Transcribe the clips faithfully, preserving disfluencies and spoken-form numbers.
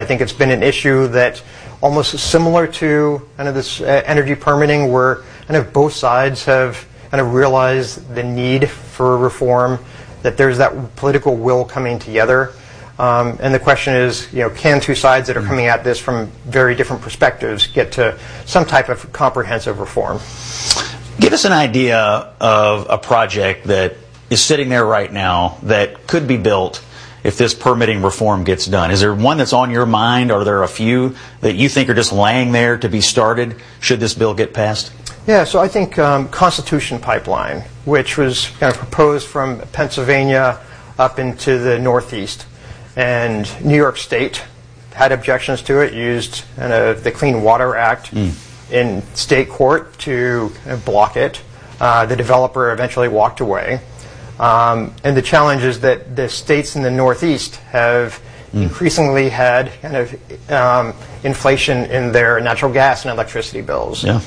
think it's been an issue that almost similar to kind of this uh, energy permitting, where kind of both sides have kind of realized the need for reform, that there's that political will coming together. Um, and the question is, you know, can two sides that are coming at this from very different perspectives get to some type of comprehensive reform? Give us an idea of a project that is sitting there right now that could be built if this permitting reform gets done. Is there one that's on your mind? Are there a few that you think are just laying there to be started should this bill get passed? Yeah, so I think um, Constitution Pipeline, which was kind of proposed from Pennsylvania up into the Northeast, and New York State had objections to it, used uh, the Clean Water Act mm. in state court to uh, block it. Uh, the developer eventually walked away. Um, and the challenge is that the states in the Northeast have mm. increasingly had kind of um, inflation in their natural gas and electricity bills. Yeah.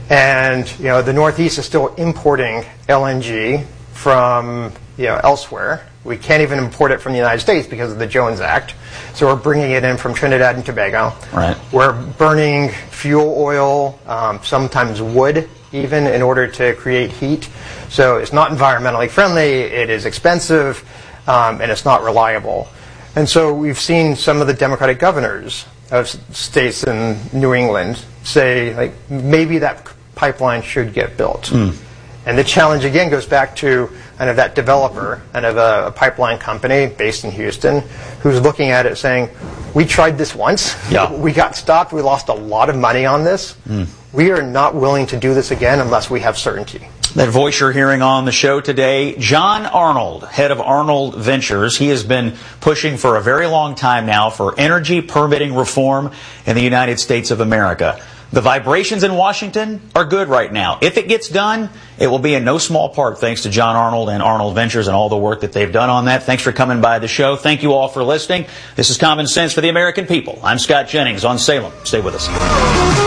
And you know, the Northeast is still importing L N G from you know elsewhere. We can't even import it from the United States because of the Jones Act. So we're bringing it in from Trinidad and Tobago. Right. We're burning fuel oil, um, sometimes wood even, in order to create heat. So it's not environmentally friendly, it is expensive, um, and it's not reliable. And so we've seen some of the Democratic governors of states in New England say, like, maybe that pipeline should get built. Mm. And the challenge, again, goes back to kind of that developer, kind of a, a pipeline company based in Houston, who's looking at it saying, we tried this once, yeah. we got stopped, we lost a lot of money on this. Mm. We are not willing to do this again unless we have certainty. That voice you're hearing on the show today, John Arnold, head of Arnold Ventures. He has been pushing for a very long time now for energy permitting reform in the United States of America. The vibrations in Washington are good right now. If it gets done, it will be in no small part thanks to John Arnold and Arnold Ventures and all the work that they've done on that. Thanks for coming by the show. Thank you all for listening. This is Common Sense for the American People. I'm Scott Jennings on Salem. Stay with us.